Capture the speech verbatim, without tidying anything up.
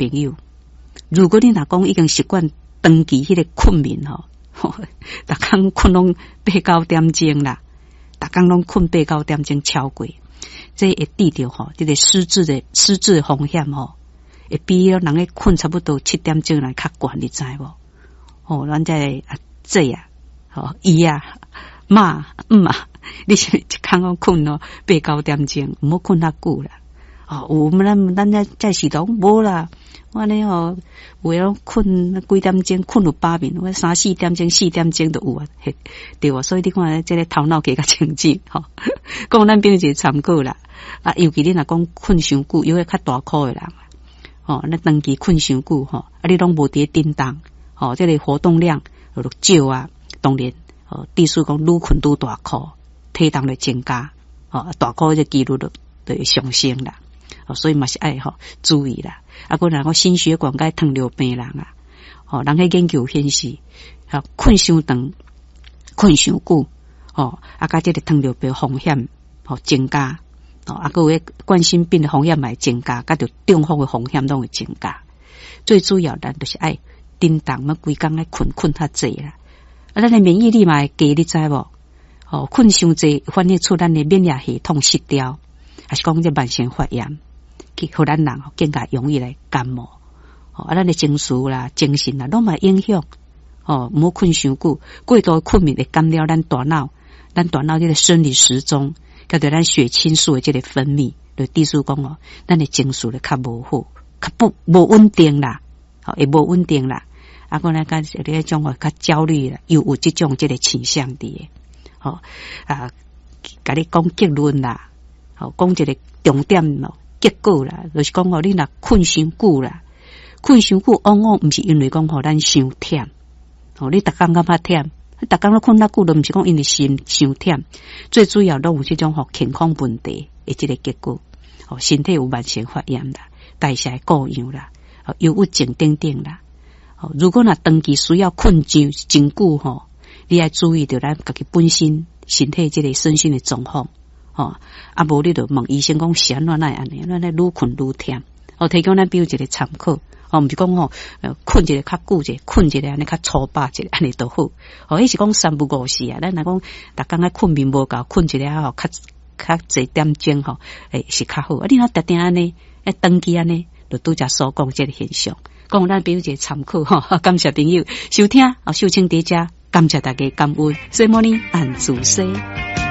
朋友，如果你若讲已经习惯长期迄个困眠吼，逐工困拢八九点钟啦，逐工拢困八九点钟超过，这会抵着吼，这个失智的失智的风险吼，会比人个困差不多七点钟来较悬，你知无？哦，咱这啊这啊，吼伊啊妈嗯啊，你是一工讲困咯八九点钟，唔好困遐久啦。哦，有咱咱在在是拢无啦，我呢吼有要困几点钟困有八眠，我三四点钟四点钟都有啊，对啊，所以你看这个头脑加较清醒吼，讲咱变一参考啦。啊，尤其你若讲困伤久，有个较大颗的人，哦，那长期困伤久吼，啊，你拢无伫叮当，哦，这个活动量就少啊，当然，哦，地数讲愈困愈大颗，体重就增加，哦，大颗这几率就就会上升啦。哦，所以嘛是爱吼注意啦。啊，个人个心血管甲糖尿病人啊，哦，人迄研究显示，啊，困伤长、困伤久，哦，啊，甲这个糖尿病风险哦增加，哦，啊，个有冠心病的风险嘛增加，甲着中风的风险拢会增加。最主要咱就是爱叮当嘛，规工爱困困较济啦。啊，咱的免疫力嘛会低，你知无？哦，困伤济，反映出咱的免疫系统失调，还是讲这慢性发炎。去互咱人更加容易来感冒，哦，啊，咱的情绪啦、精神啦，拢嘛影响，哦，唔好困伤久，过度困眠会干扰咱大脑，咱大脑这个生理时钟，甲对咱血清素的这个分泌，就地数讲哦，咱的情绪咧较无好，较不无稳定啦，哦，会无稳定啦，啊，个咱甲这个种哦，较焦虑啦，又有这种这个倾向的，哦，啊，甲你讲结论啦，哦，讲这个重点咯。结果啦，就是讲哦，你若困伤久啦，困伤久往往毋是因为讲吼咱伤忝，哦，你逐工感觉忝，逐工都困较久，都毋是讲因为心伤忝，最主要拢有这种吼健康问题的这个结果，哦，身体有慢性发炎啦，代谢过样啦，哦，忧郁症等等啦，哦，如果若长期需要困真真久吼，你要注意到咱家己本身身体这个身心的状况。哦，啊，无你就问医生讲是安怎奈安尼，咱咧愈困愈忝。哦，提供咱比如一个参考，哦，毋是讲吼，呃，困一个较久者，困一个安尼较粗暴者，安尼都好。哦，迄是讲三不五时啊，咱若讲逐工咧困眠无够，困一个吼较较侪点钟吼，诶是较好。啊，你若定定安尼，诶长期安尼，就拄则所讲即个现象。讲咱比如一个参考吼，感谢朋友收听，哦，秀清伫遮，感谢大家感恩，所以莫呢按自西。